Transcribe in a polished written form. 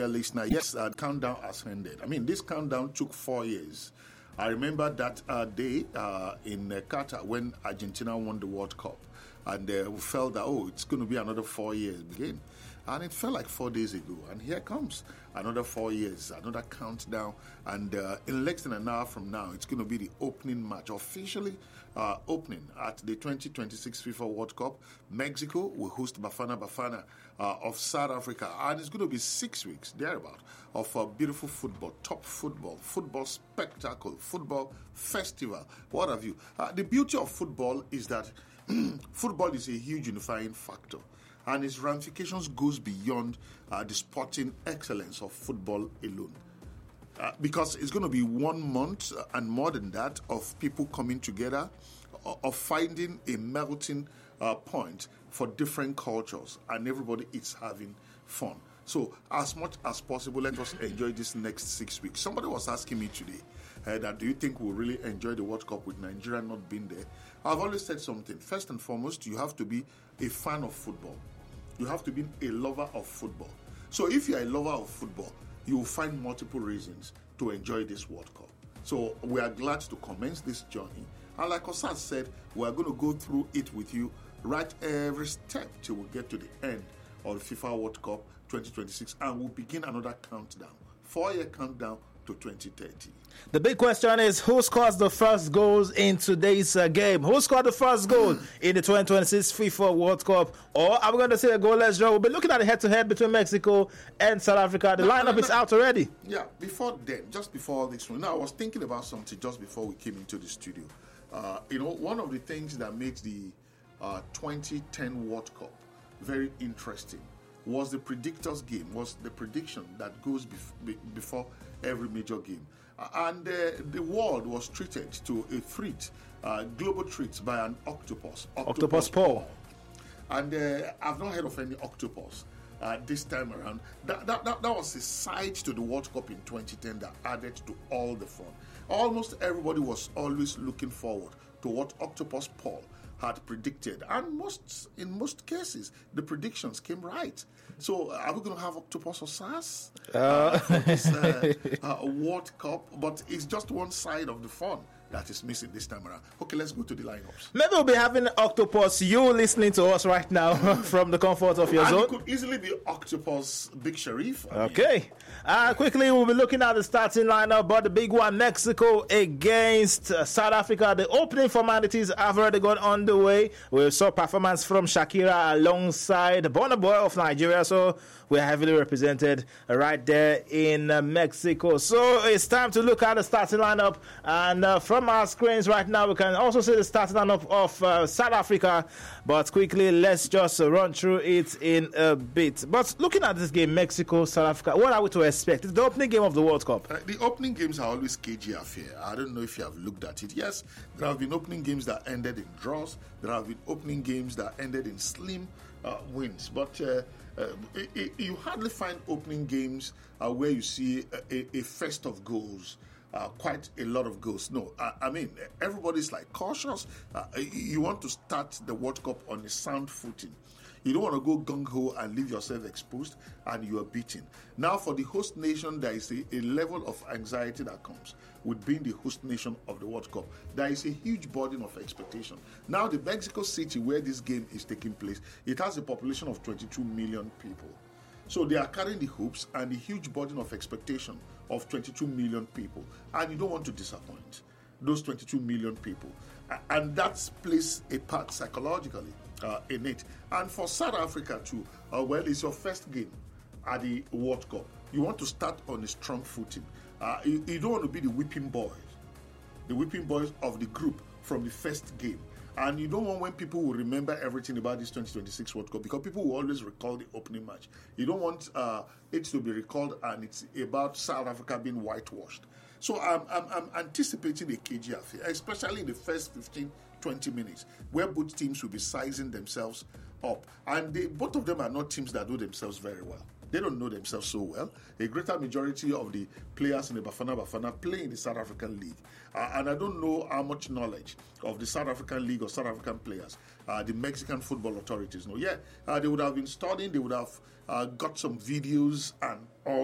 dear listener. Yes, countdown has ended. I mean, this countdown took 4 years. I remember that day in Qatar when Argentina won the World Cup. And we felt that, it's going to be another 4 years again. And it felt like 4 days ago. And here comes another 4 years, another countdown. And in less than an hour from now, it's going to be the opening match, officially opening at the 2026 FIFA World Cup. Mexico will host Bafana of South Africa. And it's going to be 6 weeks, thereabout, of beautiful football, top football spectacle, football festival, what have you. The beauty of football is that football is a huge unifying factor, and its ramifications goes beyond the sporting excellence of football alone. Because it's going to be 1 month and more than that of people coming together, of finding a melting point for different cultures, and everybody is having fun. So as much as possible, let us enjoy this next 6 weeks. Somebody was asking me today that do you think we'll really enjoy the World Cup with Nigeria not being there? I've always said something. First and foremost, you have to be a fan of football. You have to be a lover of football. So if you're a lover of football, you will find multiple reasons to enjoy this World Cup. So we are glad to commence this journey. And like Osas said, we are going to go through it with you right every step till we get to the end of the FIFA World Cup 2026. And we'll begin another countdown, 4-year countdown to 2030. The big question is, who scores the first goals in today's game? Who scored the first goal in the 2026 FIFA World Cup? Or are we going to say a goalless draw? We'll be looking at the head-to-head between Mexico and South Africa. The lineup is out already. Yeah, before then, just before all this one, I was thinking about something just before we came into the studio. One of the things that makes the 2010 World Cup very interesting was the predictors game, was the prediction that goes before every major game. And the world was treated to a treat, global treat by an octopus. Octopus Paul. And I've not heard of any octopus this time around. That was a side to the World Cup in 2010 that added to all the fun. Almost everybody was always looking forward to what Octopus Paul had predicted, and in most cases the predictions came right. So are we going to have Octopus or SAS for this World Cup? But it's just one side of the fun that is missing this time around. Okay, let's go to the lineups. Maybe we'll be having Octopus, you listening to us right now from the comfort of your zone. It could easily be Octopus Big Sharif. Okay. Quickly, we'll be looking at the starting lineup, but the big one, Mexico against South Africa. The opening formalities have already gone underway. We saw performance from Shakira alongside Burna Boy of Nigeria, so we're heavily represented right there in Mexico. So it's time to look at the starting lineup, and from our screens right now, we can also see the starting lineup of South Africa, but quickly, let's just run through it in a bit. But looking at this game, Mexico, South Africa, what are we to expect? It's the opening game of the World Cup. The opening games are always cagey affair. I don't know if you have looked at it. Yes, there have been opening games that ended in draws. There have been opening games that ended in slim wins. But you hardly find opening games where you see a fest of goals. Quite a lot of goals. No, I mean, everybody's like cautious. You want to start the World Cup on a sound footing. You don't want to go gung-ho and leave yourself exposed and you are beaten. Now, for the host nation, there is a level of anxiety that comes with being the host nation of the World Cup. There is a huge burden of expectation. Now, the Mexico City where this game is taking place, it has a population of 22 million people. So they are carrying the hopes and the huge burden of expectation of 22 million people. And you don't want to disappoint those 22 million people. And that plays a part psychologically in it. And for South Africa too, it's your first game at the World Cup. You want to start on a strong footing. You don't want to be the whipping boys of the group from the first game. And you don't want when people will remember everything about this 2026 World Cup, because people will always recall the opening match. You don't want it to be recalled and it's about South Africa being whitewashed. So I'm anticipating a cagey affair, especially in the first 15, 20 minutes, where both teams will be sizing themselves up. And both of them are not teams that know themselves very well. They don't know themselves so well. A greater majority of the players in the Bafana play in the South African League. And I don't know how much knowledge of the South African League or South African players the Mexican football authorities know. They would have been studying, they would have got some videos and all